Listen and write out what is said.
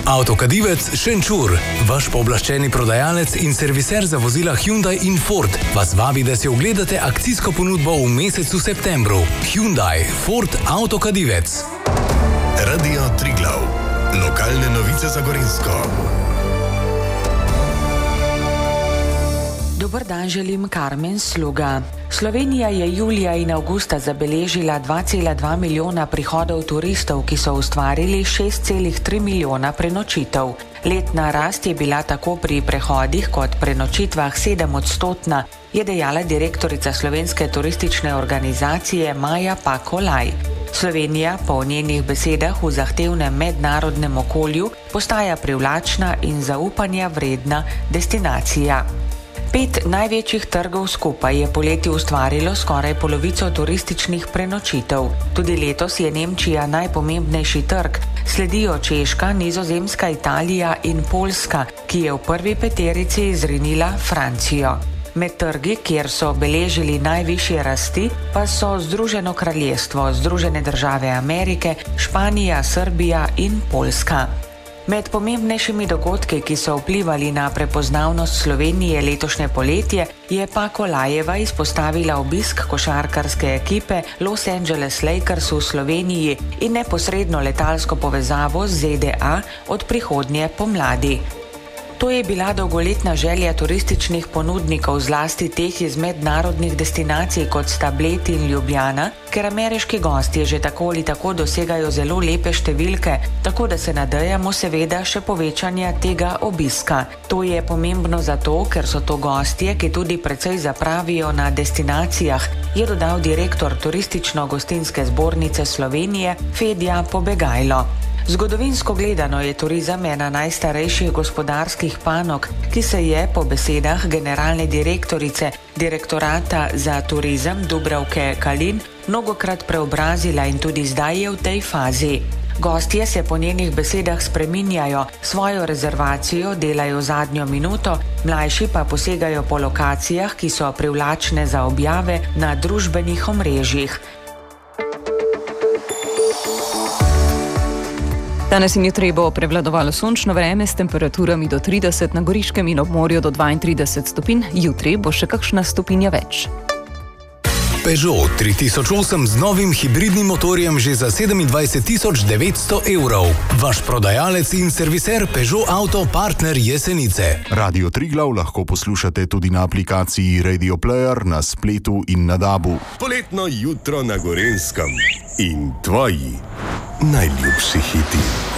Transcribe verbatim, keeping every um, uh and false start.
Avtokadivec Šenčur, vaš pooblaščeni prodajalec in serviser za vozila Hyundai in Ford, vas vabi, da si ogledate akcijsko ponudbo v mesecu septembru. Hyundai, Ford, Avtokadivec. Radio Triglav. Lokalne novice za Gorenjsko. Dober dan želim, Karmen Sluga. Slovenija je julija in avgusta zabeležila dva cela dva milijona prihodov turistov, ki so ustvarili šest cela tri milijona prenočitev. Letna rast je bila tako pri prehodih kot prenočitvah sedem odstotna, je dejala direktorica Slovenske turistične organizacije Maja Pakolaj. Slovenija po njenih besedah v zahtevnem mednarodnem okolju postaja privlačna in zaupanja vredna destinacija. Pet največjih trgov skupaj je poleti ustvarilo skoraj polovico turističnih prenočitev. Tudi letos je Nemčija najpomembnejši trg, sledijo Češka, Nizozemska, Italija in Poljska, ki je v prvi peterici izrinila Francijo. Med trgi, kjer so beležili najvišje rasti, pa so Združeno kraljestvo, Združene države Amerike, Španija, Srbija in Poljska. Med pomembnejšimi dogodki, ki so vplivali na prepoznavnost Slovenije letošnje poletje, je Pakolajeva izpostavila obisk košarkarske ekipe Los Angeles Lakers v Sloveniji in neposredno letalsko povezavo z Z D A od prihodnje pomladi. To je bila dolgoletna želja turističnih ponudnikov, zlasti teh iz mednarodnih destinacij, kot sta Bled in Ljubljana, ker ameriški gostje že tako ali tako dosegajo zelo lepe številke, tako da se nadejamo seveda še povečanja tega obiska. To je pomembno zato, ker so to gostje, ki tudi precej zapravijo na destinacijah, je dodal direktor Turistično-gostinske zbornice Slovenije Fedja Pobegajlo. Zgodovinsko gledano je turizem ena najstarejših gospodarskih panog, ki se je po besedah generalne direktorice Direktorata za turizem Dubravke Kalin mnogokrat preobrazila in tudi zdaj je v tej fazi. Gostje se po njenih besedah spreminjajo, svojo rezervacijo delajo zadnjo minuto, mlajši pa posegajo po lokacijah, ki so privlačne za objave na družbenih omrežjih. Danes in jutri bo prevladovalo sončno vreme s temperaturami do trideset, na Goriškem in ob morju do dvaintrideset stopinj, jutri bo še kakšna stopinja več. Peugeot tri tisoč osem z novim hibridnim motorjem že za sedemindvajset tisoč devetsto evrov. Vaš prodajalec in serviser Peugeot Auto Partner Jesenice. Radio Triglav lahko poslušate tudi na aplikaciji Radio Player, na spletu in na dabu. Poletno jutro na Gorenjskem in tvoji najljubši hiti.